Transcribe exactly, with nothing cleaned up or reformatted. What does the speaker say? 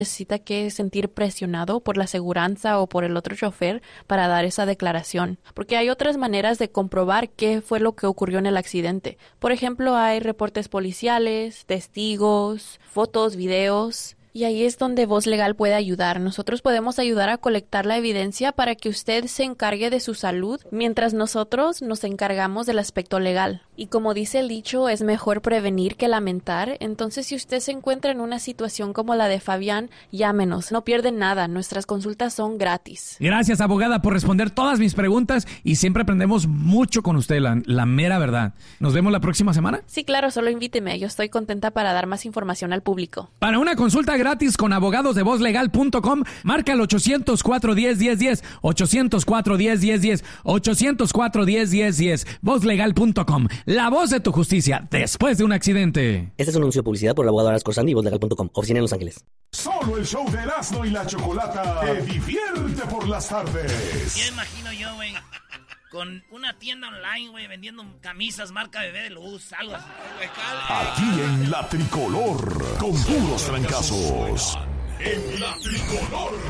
necesita que sentir presionado por la aseguranza o por el otro chofer para dar esa declaración, porque hay otras maneras de comprobar qué fue lo que ocurrió en el accidente. Por ejemplo, hay reportes policiales, testigos, fotos, videos. Y ahí es donde Voz Legal puede ayudar. Nosotros podemos ayudar a colectar la evidencia para que usted se encargue de su salud, mientras nosotros nos encargamos del aspecto legal. Y como dice el dicho, es mejor prevenir que lamentar. Entonces, si usted se encuentra en una situación como la de Fabián, llámenos. No pierden nada. Nuestras consultas son gratis. Gracias, abogada, por responder todas mis preguntas y siempre aprendemos mucho con usted, la, la mera verdad. ¿Nos vemos la próxima semana? Sí, claro, solo invíteme. Yo estoy contenta para dar más información al público. Para una consulta gratis con abogados de voz legal punto com, marca el ochocientos cuatro diez diez diez, ochocientos cuatro diez diez diez, ochocientos cuatro diez diez diez, voz legal punto com, la voz de tu justicia después de un accidente. Este es un anuncio de publicidad por el abogado Aras Corsani y voz legal punto com, oficina en Los Ángeles. Solo el show de Erasmo y la Chocolata te divierte por las tardes. Ya imagino yo, güey, con una tienda online, güey, vendiendo camisas marca Bebé de Luz, algo así. Aquí en La Tricolor, con puros trancazos. En La Tricolor.